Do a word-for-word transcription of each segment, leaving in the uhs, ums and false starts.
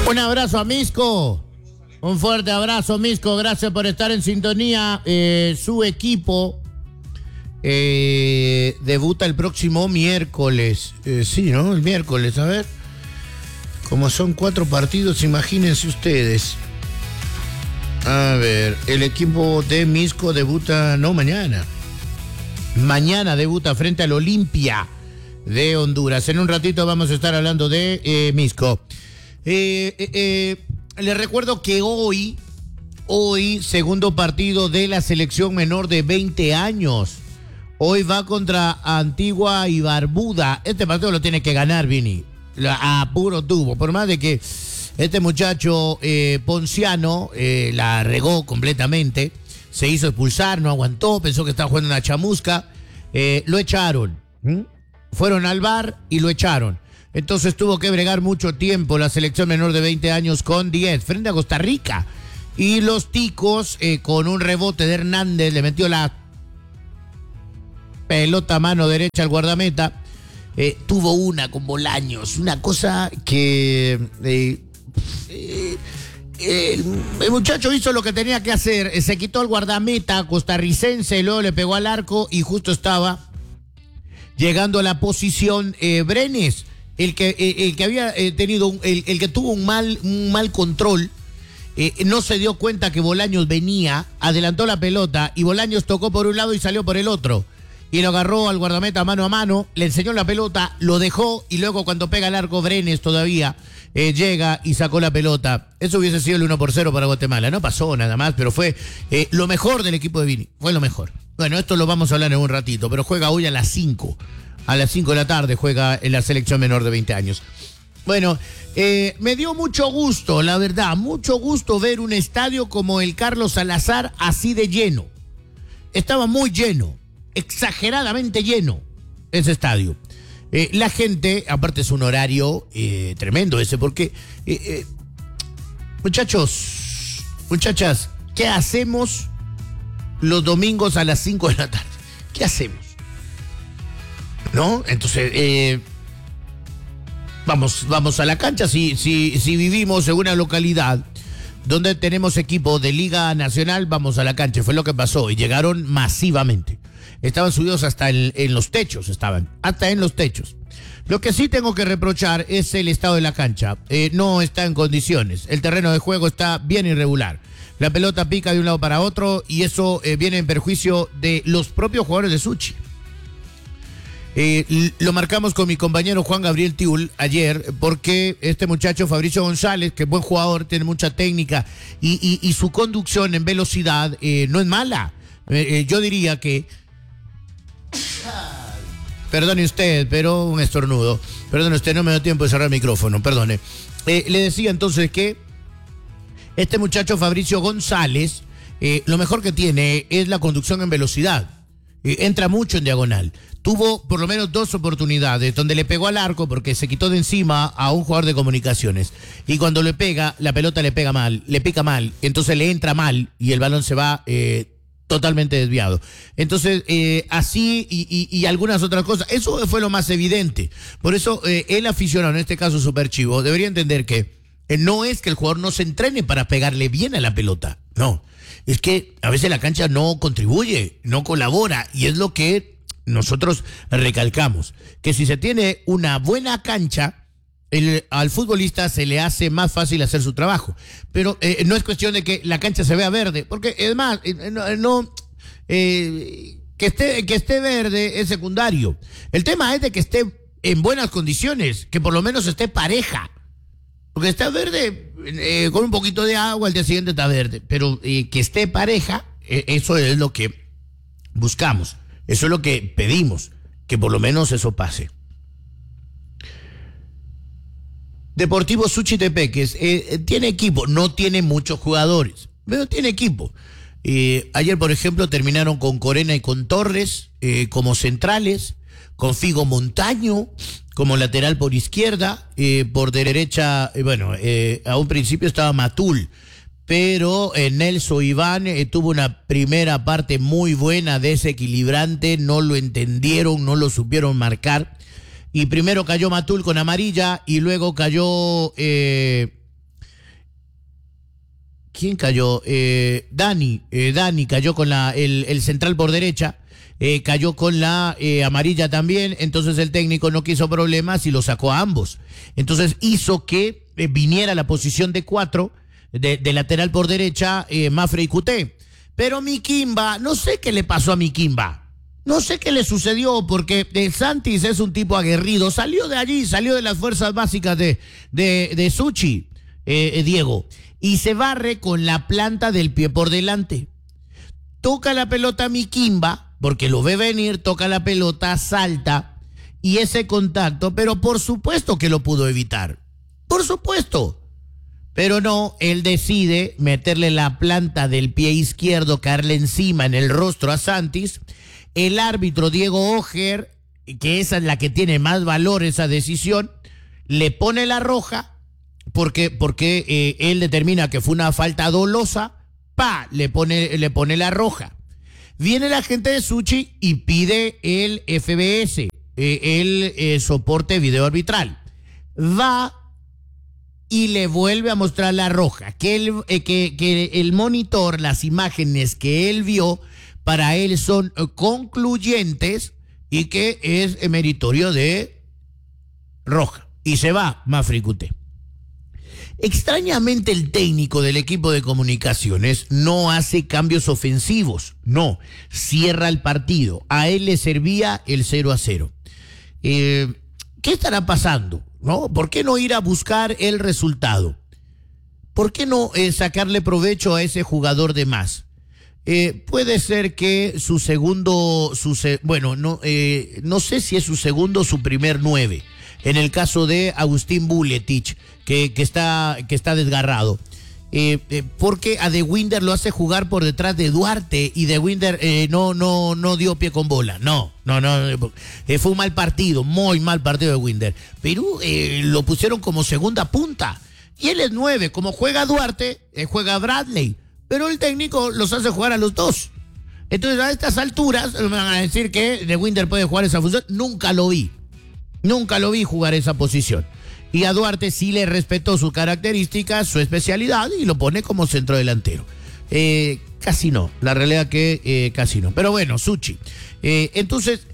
Un abrazo a Misco. Un fuerte abrazo, Misco. Gracias por estar en sintonía. Eh, su equipo eh, debuta el próximo miércoles. Eh, sí, ¿no? El miércoles, a ver. Como son cuatro partidos, imagínense ustedes. A ver, el equipo de Misco debuta, no, mañana. Mañana debuta frente al Olimpia de Honduras. En un ratito vamos a estar hablando de eh, Misco. Eh, eh, eh, les recuerdo que hoy, hoy, segundo partido de la selección menor de veinte años. Hoy va contra Antigua y Barbuda. Este partido lo tiene que ganar, Vini. A puro tubo. Por más de que este muchacho eh, Ponciano eh, la regó completamente. Se hizo expulsar, no aguantó, pensó que estaba jugando una chamusca. Eh, lo echaron. ¿Mm? Fueron al bar y lo echaron. Entonces tuvo que bregar mucho tiempo la selección menor de veinte años con diez frente a Costa Rica. Y los ticos, eh, con un rebote de Hernández, le metió la pelota a mano derecha al guardameta. Eh, tuvo una con Bolaños, una cosa que... Eh, eh, el, el muchacho hizo lo que tenía que hacer, eh, se quitó al guardameta costarricense, luego le pegó al arco y justo estaba llegando a la posición eh, Brenes. El que, eh, el que había eh, tenido, un, el, el que tuvo un mal, un mal control, eh, no se dio cuenta que Bolaños venía, adelantó la pelota y Bolaños tocó por un lado y salió por el otro. Y lo agarró al guardameta mano a mano, le enseñó la pelota, lo dejó y luego cuando pega el arco Brenes todavía eh, llega y sacó la pelota. Eso hubiese sido el uno por cero para Guatemala. No pasó nada más, pero fue eh, lo mejor del equipo de Vini. Fue lo mejor. Bueno, esto lo vamos a hablar en un ratito, pero juega hoy a las cinco. A las cinco de la tarde juega en la selección menor de veinte años. Bueno, eh, me dio mucho gusto, la verdad, mucho gusto ver un estadio como el Carlos Salazar así de lleno. Estaba muy lleno, exageradamente lleno ese estadio. Eh, la gente, aparte es un horario eh, tremendo ese, porque, eh, eh, muchachos, muchachas, ¿qué hacemos los domingos a las cinco de la tarde? ¿Qué hacemos? ¿No? Entonces, eh, vamos, vamos a la cancha. Si, si, si vivimos en una localidad donde tenemos equipo de Liga Nacional, vamos a la cancha. Fue lo que pasó y llegaron masivamente. Estaban subidos hasta en, en los techos, estaban, hasta en los techos. Lo que sí tengo que reprochar es el estado de la cancha. Eh, no está en condiciones. El terreno de juego está bien irregular. La pelota pica de un lado para otro y eso eh, viene en perjuicio de los propios jugadores de Suchi. Eh, lo marcamos con mi compañero Juan Gabriel Tiul ayer, porque este muchacho Fabricio González, que es buen jugador, tiene mucha técnica y, y, y su conducción en velocidad eh, no es mala. Eh, eh, yo diría que... Perdone usted, pero un estornudo. Perdone usted, no me dio tiempo de cerrar el micrófono, perdone. Eh, le decía entonces que este muchacho Fabricio González, eh, lo mejor que tiene es la conducción en velocidad. Eh, entra mucho en diagonal. Tuvo por lo menos dos oportunidades donde le pegó al arco porque se quitó de encima a un jugador de comunicaciones. Y cuando le pega, la pelota le pega mal, le pica mal, entonces le entra mal y el balón se va eh, totalmente desviado. Entonces, eh, así y, y, y algunas otras cosas. Eso fue lo más evidente. Por eso eh, el aficionado, en este caso Super Chivo, debería entender que eh, no es que el jugador no se entrene para pegarle bien a la pelota. No. Es que a veces la cancha no contribuye, no colabora y es lo que nosotros recalcamos, que si se tiene una buena cancha, el, al futbolista se le hace más fácil hacer su trabajo. Pero eh, no es cuestión de que la cancha se vea verde, porque es más, eh, no, no eh, que esté, que esté verde es secundario. El tema es de que esté en buenas condiciones, que por lo menos esté pareja. Porque está verde eh, con un poquito de agua, el día siguiente está verde. Pero eh, que esté pareja, eh, eso es lo que buscamos. Eso es lo que pedimos, que por lo menos eso pase. Deportivo Suchitepeques eh, tiene equipo, no tiene muchos jugadores, pero tiene equipo. Eh, ayer, por ejemplo, terminaron con Corena y con Torres eh, como centrales, con Figo Montaño como lateral por izquierda, eh, por derecha, eh, bueno, eh, a un principio estaba Matul, pero eh, Nelson Iván eh, tuvo una primera parte muy buena, desequilibrante, no lo entendieron, no lo supieron marcar, y primero cayó Matul con amarilla, y luego cayó eh, ¿quién cayó? Eh, Dani, eh, Dani cayó con la, el, el central por derecha, eh, cayó con la eh, amarilla también, entonces el técnico no quiso problemas y lo sacó a ambos. Entonces hizo que eh, viniera la posición de cuatro, de, de lateral por derecha, eh, Mafre y Cuté. Pero Miquimba, no sé qué le pasó a Miquimba. No sé qué le sucedió, porque eh, Santis es un tipo aguerrido. Salió de allí, salió de las fuerzas básicas de, de, de Suchi, eh, eh, Diego. Y se barre con la planta del pie por delante. Toca la pelota Miquimba, porque lo ve venir, toca la pelota, salta. Y ese contacto, pero por supuesto que lo pudo evitar. Por supuesto. Pero no, él decide meterle la planta del pie izquierdo, caerle encima en el rostro a Santis. El árbitro Diego Ojer, que esa es la que tiene más valor esa decisión, le pone la roja porque, porque eh, él determina que fue una falta dolosa, pa, le pone, le pone la roja. Viene la gente de Suchi y pide el F B S, eh, el eh, soporte video arbitral. Va y le vuelve a mostrar la roja, que el, eh, que, que el monitor, las imágenes que él vio, para él son concluyentes y que es meritorio de roja. Y se va Mafre y Cuté. Extrañamente el técnico del equipo de comunicaciones no hace cambios ofensivos, no, cierra el partido. A él le servía el cero a cero. Eh, ¿Qué estará pasando? ¿No? ¿Por qué no ir a buscar el resultado? ¿Por qué no eh, sacarle provecho a ese jugador de más? Eh, puede ser que su segundo, su se, bueno, no, eh, no sé si es su segundo o su primer nueve. En el caso de Agustín Buletich, que, que, está, que está desgarrado. Eh, eh, porque a De Winder lo hace jugar por detrás de Duarte y De Winder eh, no, no, no dio pie con bola. No, no, no. Eh, fue un mal partido, muy mal partido de Winder. Perú eh, lo pusieron como segunda punta. Y él es nueve. Como juega Duarte, eh, juega Bradley. Pero el técnico los hace jugar a los dos. Entonces, a estas alturas, me van a decir que De Winder puede jugar esa función. Nunca lo vi. Nunca lo vi jugar esa posición. Y a Duarte sí le respetó sus características, su especialidad, y lo pone como centrodelantero. Eh, casi no. La realidad que eh, casi no. Pero bueno, Suchi. Eh, entonces,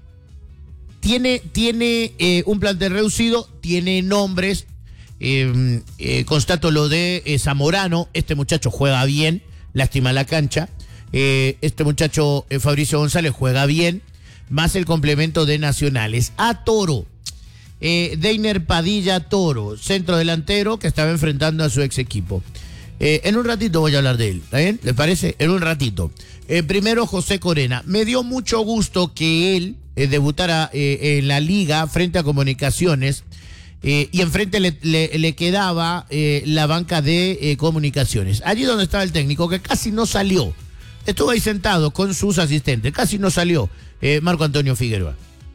tiene, tiene eh, un plantel reducido, tiene nombres. Eh, eh, constato lo de eh, Zamorano. Este muchacho juega bien, lástima la cancha. Eh, este muchacho eh, Fabricio González juega bien, más el complemento de nacionales. A Toro, eh, Deiner Padilla Toro, centro delantero que estaba enfrentando a su ex equipo. Eh, en un ratito voy a hablar de él, ¿está bien? ¿Les parece? En un ratito. Eh, primero José Corena. Me dio mucho gusto que él eh, debutara eh, en la liga frente a Comunicaciones. Eh, y enfrente le, le, le quedaba eh, la banca de eh, Comunicaciones. Allí donde estaba el técnico, que casi no salió. Estuvo ahí sentado con sus asistentes. Casi no salió eh, Marco Antonio Figueroa.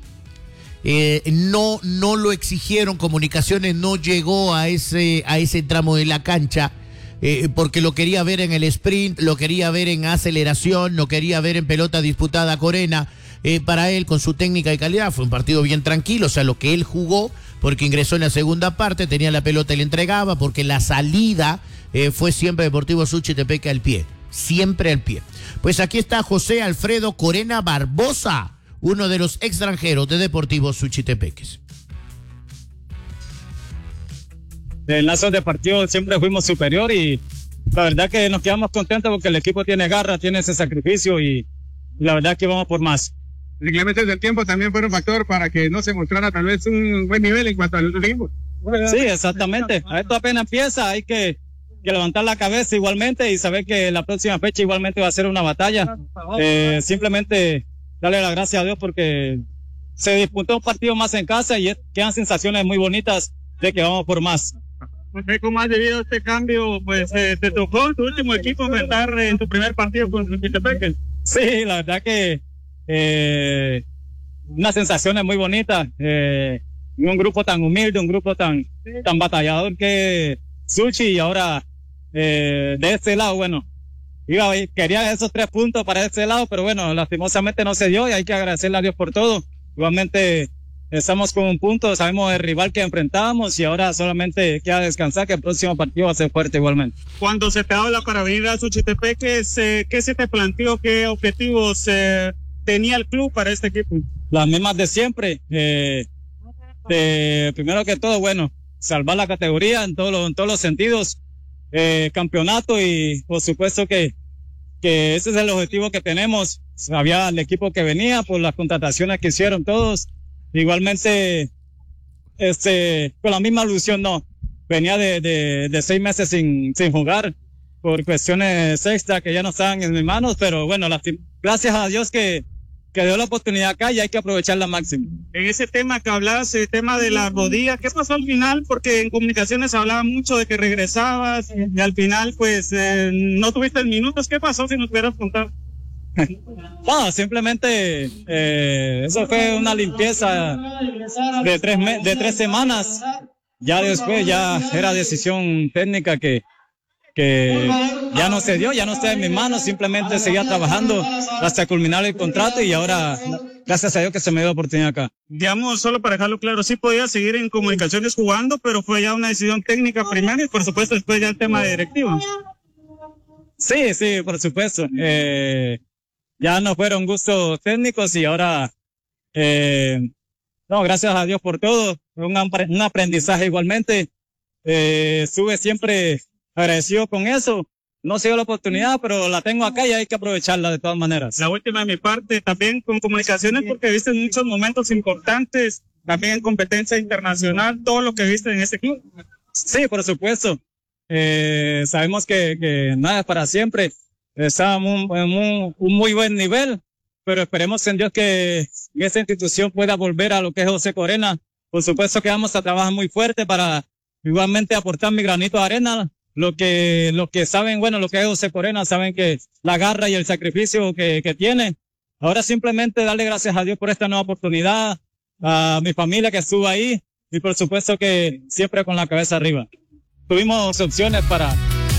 Eh, no, no lo exigieron. Comunicaciones no llegó a ese, a ese tramo de la cancha. Eh, porque lo quería ver en el sprint, lo quería ver en aceleración, lo quería ver en pelota disputada Corena. Eh, para él, con su técnica y calidad, fue un partido bien tranquilo, o sea, lo que él jugó, porque ingresó en la segunda parte, tenía la pelota y le entregaba, porque la salida eh, fue siempre Deportivo Suchitepeque al pie, siempre al pie. Pues aquí está José Alfredo Corena Barbosa, uno de los extranjeros de Deportivo Suchitepeques. En lazos de partido siempre fuimos superior y la verdad que nos quedamos contentos porque el equipo tiene garra, tiene ese sacrificio y la verdad que vamos por más. Las inclemencias del tiempo también fueron un factor para que no se mostrara tal vez un buen nivel en cuanto al ritmo. Sí, exactamente. Esto apenas empieza, hay que, que levantar la cabeza igualmente y saber que la próxima fecha igualmente va a ser una batalla. Eh, simplemente darle las gracias a Dios porque se disputó un partido más en casa y quedan sensaciones muy bonitas de que vamos por más. ¿Cómo has debido a este cambio? Pues eh, te tocó tu último equipo enfrentar en tu primer partido con Suchitepeque. Sí, la verdad que eh, unas sensaciones muy bonitas. Eh, un grupo tan humilde, un grupo tan, tan batallador que Suchi y ahora eh, de este lado, bueno, iba, quería esos tres puntos para este lado, pero bueno, lastimosamente no se dio y hay que agradecerle a Dios por todo. Igualmente estamos con un punto, sabemos el rival que enfrentábamos y ahora solamente queda descansar, que el próximo partido va a ser fuerte igualmente. Cuando se te habla para venir a Suchitepeque, ¿qué, qué se te planteó? ¿Qué objetivos eh, tenía el club para este equipo? Las mismas de siempre. Eh, de, primero que todo, bueno, salvar la categoría en todos los, en todos los sentidos, eh, campeonato y por supuesto que, que ese es el objetivo que tenemos. Sabía el equipo que venía por las contrataciones que hicieron todos. Igualmente, este, con la misma ilusión, no. Venía de, de, de seis meses sin, sin jugar por cuestiones extra que ya no estaban en mis manos, pero bueno, la, gracias a Dios que, que dio la oportunidad acá y hay que aprovecharla al máximo. En ese tema que hablabas, el tema de la rodilla, ¿qué pasó al final? Porque en comunicaciones hablaba mucho de que regresabas y al final, pues, eh, no tuviste minutos. ¿Qué pasó si nos hubieras contado? No, simplemente eh, eso fue una limpieza de tres, me de tres semanas. Ya después ya era decisión técnica que, que ya no se dio, ya no está en mis manos. Simplemente seguía trabajando hasta culminar el contrato y ahora, gracias a Dios que se me dio la oportunidad acá. Digamos, solo para dejarlo claro, sí podía seguir en comunicaciones jugando, pero fue ya una decisión técnica primero y por supuesto después ya el tema de directiva. Sí, sí, por supuesto. Eh, Ya no fueron gustos técnicos y ahora, eh, no, gracias a Dios por todo. Fue un, un aprendizaje igualmente. Eh, estuve siempre agradecido con eso. No se dio la oportunidad, pero la tengo acá y hay que aprovecharla de todas maneras. La última de mi parte, también con comunicaciones, porque viste muchos momentos importantes, también en competencia internacional, todo lo que viste en este club. Sí, por supuesto. Eh, sabemos que, que nada es para siempre. Estábamos en un, un muy buen nivel, pero esperemos en Dios que esta institución pueda volver a lo que es José Corena. Por supuesto que vamos a trabajar muy fuerte para igualmente aportar mi granito de arena. Lo que, lo que saben, bueno, lo que es José Corena, saben que la garra y el sacrificio que, que tiene. Ahora simplemente darle gracias a Dios por esta nueva oportunidad, a mi familia que estuvo ahí y por supuesto que siempre con la cabeza arriba. Tuvimos opciones para...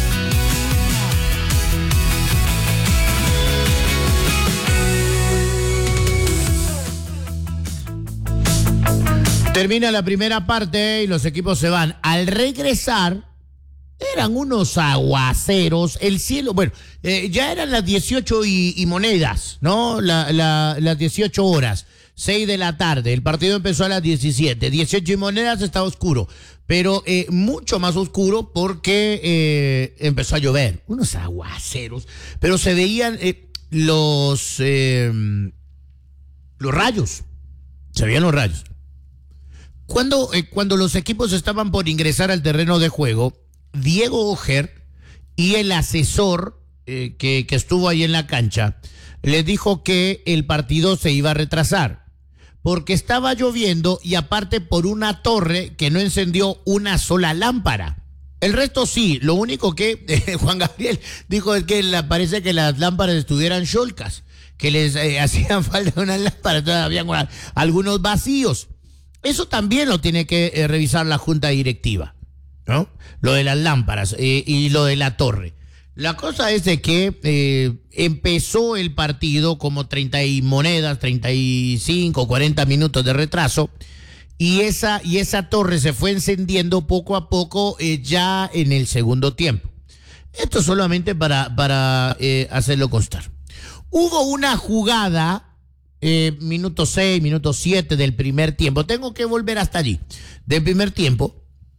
Termina la primera parte y los equipos se van. Al regresar, eran unos aguaceros. El cielo, bueno, eh, ya eran las dieciocho y, y monedas, ¿no? La, la, las dieciocho horas, seis de la tarde. El partido empezó a las diecisiete. dieciocho y monedas estaba oscuro, pero eh, mucho más oscuro porque eh, empezó a llover. Unos aguaceros, pero se veían eh, los, eh, los rayos. Se veían los rayos. Cuando, eh, cuando los equipos estaban por ingresar al terreno de juego, Diego Ojer y el asesor eh, que, que estuvo ahí en la cancha les dijo que el partido se iba a retrasar porque estaba lloviendo y aparte por una torre que no encendió una sola lámpara. El resto sí, lo único que eh, Juan Gabriel dijo es que la, parece que las lámparas estuvieran cholcas, que les eh, hacían falta unas lámparas, todavía había algunos vacíos. Eso también lo tiene que eh, revisar la junta directiva, ¿no? Lo de las lámparas eh, y lo de la torre. La cosa es de que eh, empezó el partido como treinta y monedas, treinta y cinco, cuarenta minutos de retraso, y esa, y esa torre se fue encendiendo poco a poco eh, ya en el segundo tiempo. Esto solamente para, para eh, hacerlo constar. Hubo una jugada... Eh, minuto seis, minuto siete del primer tiempo. Tengo que volver hasta allí. Del primer tiempo.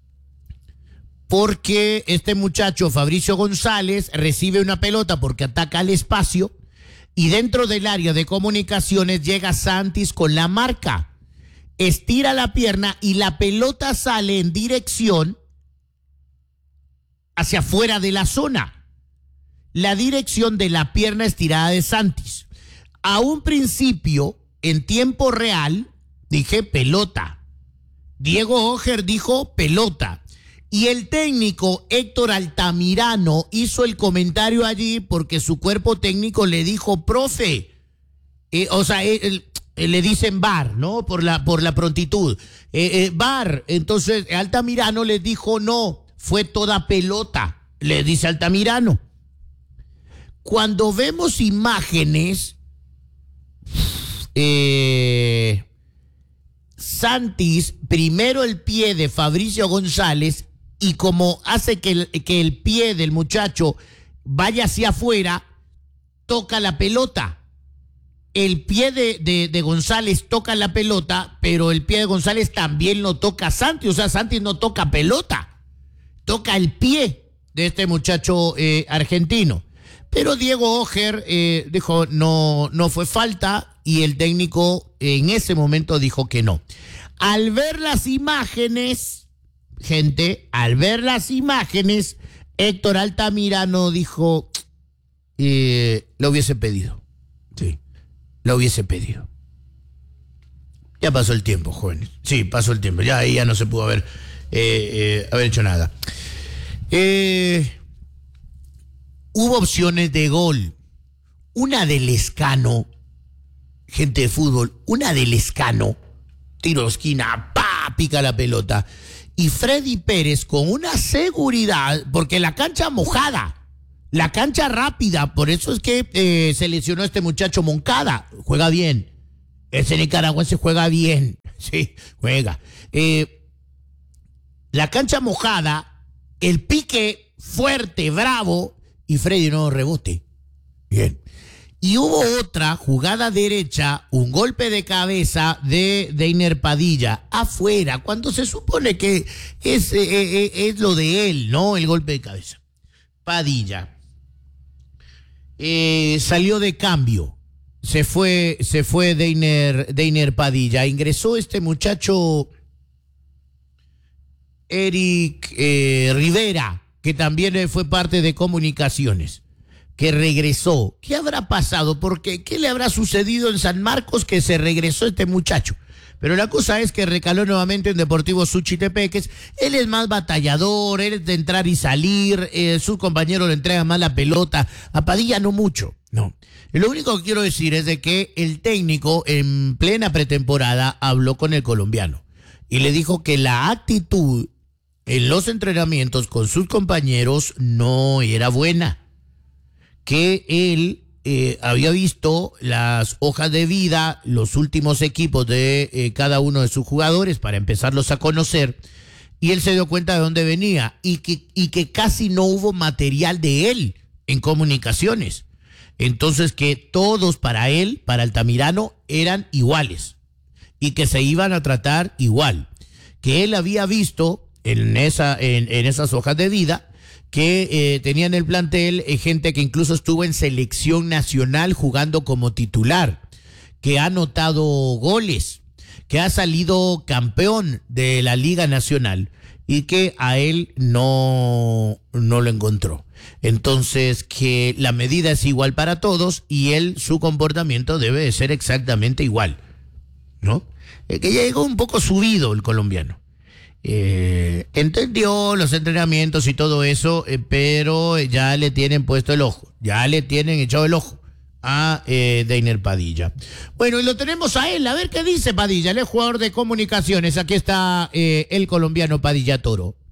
Porque este muchacho, Fabricio González, recibe una pelota porque ataca al espacio. Y dentro del área de comunicaciones llega Santis con la marca. Estira la pierna y la pelota sale en dirección hacia afuera de la zona. La dirección de la pierna estirada de Santis. A un principio, en tiempo real, dije pelota. Diego Ojer dijo pelota. Y el técnico Héctor Altamirano hizo el comentario allí porque su cuerpo técnico le dijo, profe, eh, o sea, eh, eh, le dicen bar, ¿no? Por la, por la prontitud. Eh, eh, bar. Entonces, Altamirano le dijo, no, fue toda pelota, le dice Altamirano. Cuando vemos imágenes... Eh, Santis, primero el pie de Fabricio González, y como hace que el, que el pie del muchacho vaya hacia afuera, toca la pelota. El pie de, de, de González toca la pelota, pero el pie de González también lo toca Santis. O sea, Santis no toca pelota, toca el pie de este muchacho eh, argentino. Pero Diego Ojer eh, dijo no, no fue falta, y el técnico en ese momento dijo que no. Al ver las imágenes, gente, al ver las imágenes, Héctor Altamirano dijo, eh, lo hubiese pedido. Sí, lo hubiese pedido. Ya pasó el tiempo, jóvenes. Sí, pasó el tiempo. Ya ahí ya no se pudo haber, eh, eh, haber hecho nada. Eh, hubo opciones de gol. Una del Lescano, gente de fútbol, una del Lescano, tiro de esquina, pa, pica la pelota. Y Freddy Pérez con una seguridad, porque la cancha mojada, la cancha rápida, por eso es que eh, se lesionó este muchacho Moncada. Juega bien. Ese nicaragüense juega bien. Sí, juega. Eh, la cancha mojada, el pique fuerte, bravo, y Freddy no rebote. Bien. Y hubo otra jugada derecha, un golpe de cabeza de Deiner Padilla afuera, cuando se supone que es, eh, eh, es lo de él, ¿no? El golpe de cabeza. Padilla eh, salió de cambio, se fue, se fue Deiner, Deiner Padilla, ingresó este muchacho Eric eh, Rivera, que también fue parte de Comunicaciones, que regresó. ¿Qué habrá pasado? Porque ¿qué le habrá sucedido en San Marcos que se regresó este muchacho? Pero la cosa es que recaló nuevamente en Deportivo Suchitepeques. Él es más batallador, él es de entrar y salir, eh, sus compañeros le entregan más la pelota. A Padilla no mucho, no. Lo único que quiero decir es de que el técnico en plena pretemporada habló con el colombiano y le dijo que la actitud en los entrenamientos con sus compañeros no era buena, que él eh, había visto las hojas de vida, los últimos equipos de eh, cada uno de sus jugadores para empezarlos a conocer, y él se dio cuenta de dónde venía y que, y que casi no hubo material de él en Comunicaciones. Entonces que todos para él, para Altamirano, eran iguales y que se iban a tratar igual, que él había visto en, esa, en, en esas hojas de vida que eh, tenía en el plantel eh, gente que incluso estuvo en selección nacional jugando como titular, que ha anotado goles, que ha salido campeón de la Liga Nacional y que a él no, no lo encontró. Entonces, que la medida es igual para todos y él, su comportamiento debe de ser exactamente igual, ¿no? Eh, que llegó un poco subido el colombiano. Eh, entendió los entrenamientos y todo eso, eh, pero ya le tienen puesto el ojo, ya le tienen echado el ojo a eh, Deiner Padilla. Bueno, y lo tenemos a él, a ver qué dice Padilla, él es jugador de Comunicaciones, aquí está eh, el colombiano Padilla Toro.